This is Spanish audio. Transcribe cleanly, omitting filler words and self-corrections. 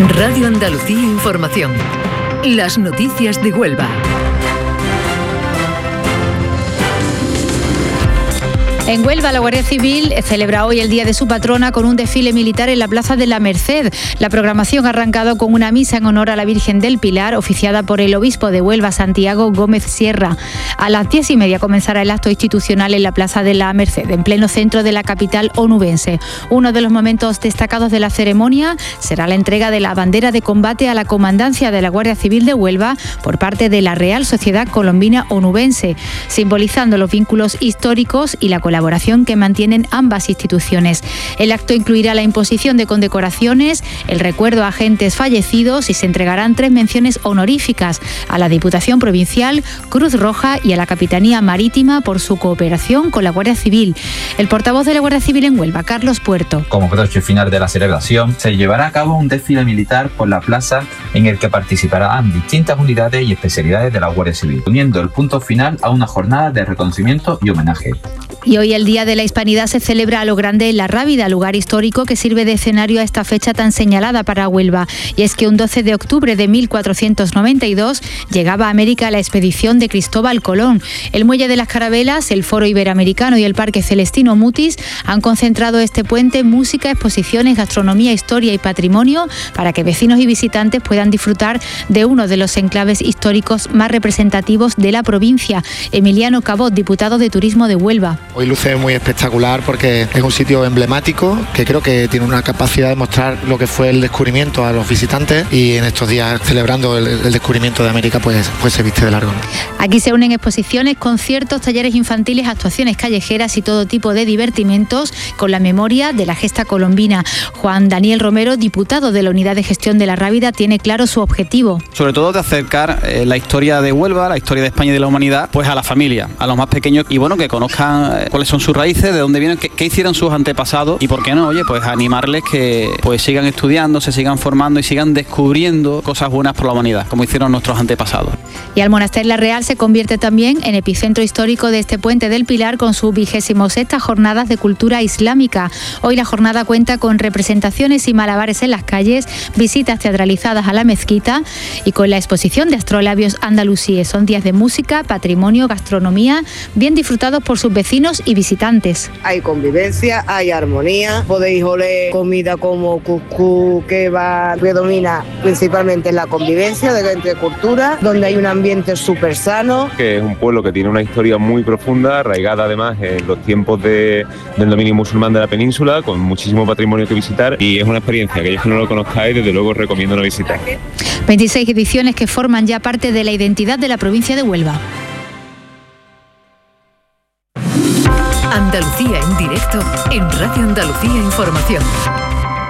Radio Andalucía Información. Las noticias de Huelva. En Huelva, la Guardia Civil celebra hoy el Día de su patrona con un desfile militar en la Plaza de la Merced. La programación ha arrancado con una misa en honor a la Virgen del Pilar, oficiada por el obispo de Huelva, Santiago Gómez Sierra. A las 10:30 comenzará el acto institucional en la Plaza de la Merced, en pleno centro de la capital onubense. Uno de los momentos destacados de la ceremonia será la entrega de la bandera de combate a la comandancia de la Guardia Civil de Huelva por parte de la Real Sociedad Colombina Onubense, simbolizando los vínculos históricos y la colaboración que mantienen ambas instituciones. El acto incluirá la imposición de condecoraciones, el recuerdo a agentes fallecidos y se entregarán 3 menciones honoríficas a la Diputación Provincial, Cruz Roja y a la Capitanía Marítima por su cooperación con la Guardia Civil. El portavoz de la Guardia Civil en Huelva, Carlos Puerto. Como broche final de la celebración, se llevará a cabo un desfile militar por la plaza en el que participarán distintas unidades y especialidades de la Guardia Civil, poniendo el punto final a una jornada de reconocimiento y homenaje. Y hoy el Día de la Hispanidad se celebra a lo grande en La Rábida, lugar histórico que sirve de escenario a esta fecha tan señalada para Huelva. Y es que un 12 de octubre de 1492 llegaba a América la expedición de Cristóbal Colón. El Muelle de las Carabelas, el Foro Iberoamericano y el Parque Celestino Mutis han concentrado este puente música, exposiciones, gastronomía, historia y patrimonio para que vecinos y visitantes puedan disfrutar de uno de los enclaves históricos más representativos de la provincia. Emiliano Cabot, diputado de Turismo de Huelva. Hoy luce muy espectacular porque es un sitio emblemático que creo que tiene una capacidad de mostrar lo que fue el descubrimiento a los visitantes, y en estos días celebrando el descubrimiento de América pues se viste de largo. Aquí se unen exposiciones, conciertos, talleres infantiles, actuaciones callejeras y todo tipo de divertimentos con la memoria de la gesta colombina. Juan Daniel Romero, diputado de la Unidad de Gestión de La Rábida, tiene claro su objetivo. Sobre todo de acercar la historia de Huelva, la historia de España y de la humanidad, pues a la familia, a los más pequeños, y bueno, que conozcan cuáles son sus raíces, de dónde vienen, qué hicieron sus antepasados, y por qué no, oye, pues animarles que pues sigan estudiando, se sigan formando y sigan descubriendo cosas buenas por la humanidad, como hicieron nuestros antepasados. Y Almonaster La Real se convierte también en epicentro histórico de este Puente del Pilar con sus 26ª Jornadas de Cultura Islámica. Hoy la jornada cuenta con representaciones y malabares en las calles, visitas teatralizadas a la mezquita y con la exposición de astrolabios andalusíes. Son días de música, patrimonio, gastronomía, bien disfrutados por sus vecinos y visitantes. Hay convivencia, hay armonía, podéis oler comida como cuscús, kebab, predomina principalmente en la convivencia entre culturas, donde hay un ambiente súper sano. Que es un pueblo que tiene una historia muy profunda, arraigada además en los tiempos del dominio musulmán de la península, con muchísimo patrimonio que visitar, y es una experiencia que aquellos que no lo conozcáis, desde luego os recomiendo no visitar. 26 ediciones que forman ya parte de la identidad de la provincia de Huelva. Andalucía en directo en Radio Andalucía Información.